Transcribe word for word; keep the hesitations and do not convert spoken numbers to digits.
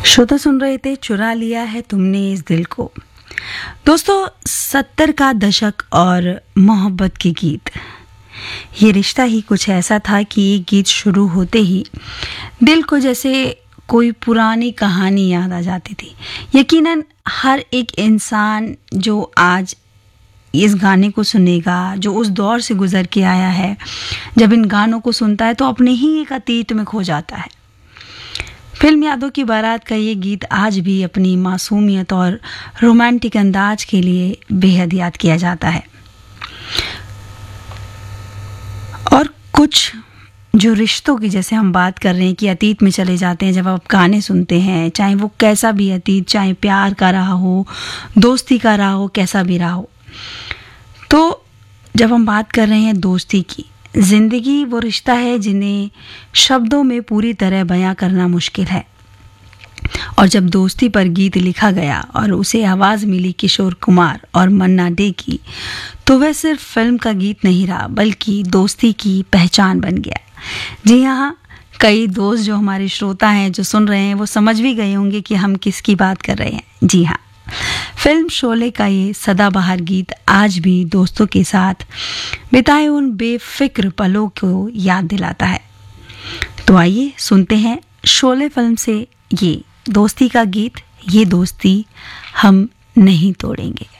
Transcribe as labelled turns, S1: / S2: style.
S1: श्रोता सुन रहे थे चुरा लिया है तुमने इस दिल को। दोस्तों, सत्तर का दशक और मोहब्बत के गीत, ये रिश्ता ही कुछ ऐसा था कि ये गीत शुरू होते ही दिल को जैसे कोई पुरानी कहानी याद आ जाती थी। यकीनन हर एक इंसान जो आज इस गाने को सुनेगा, जो उस दौर से गुजर के आया है, जब इन गानों को सुनता है तो अपने ही एक अतीत में खो जाता है। फिल्म यादों की बारात का ये गीत आज भी अपनी मासूमियत और रोमांटिक अंदाज के लिए बेहद याद किया जाता है। और कुछ जो रिश्तों की, जैसे हम बात कर रहे हैं कि अतीत में चले जाते हैं, जब आप गाने सुनते हैं, चाहे वो कैसा भी अतीत, चाहे प्यार का रहा हो, दोस्ती का रहा हो, कैसा भी रहा हो, तो जब हम बात कर रहे हैं दोस्ती की, जिंदगी वो रिश्ता है जिन्हें शब्दों में पूरी तरह बयां करना मुश्किल है। और जब दोस्ती पर गीत लिखा गया और उसे आवाज़ मिली किशोर कुमार और मन्ना डे की, तो वह सिर्फ फिल्म का गीत नहीं रहा, बल्कि दोस्ती की पहचान बन गया। जी हाँ, कई दोस्त जो हमारे श्रोता हैं, जो सुन रहे हैं, वो समझ भी गए होंगे कि हम किसकी बात कर रहे हैं। जी हाँ, फिल्म शोले का ये सदाबहार गीत आज भी दोस्तों के साथ बिताए उन बेफिक्र पलों को याद दिलाता है। तो आइए सुनते हैं शोले फिल्म से ये दोस्ती का गीत, ये दोस्ती हम नहीं तोड़ेंगे।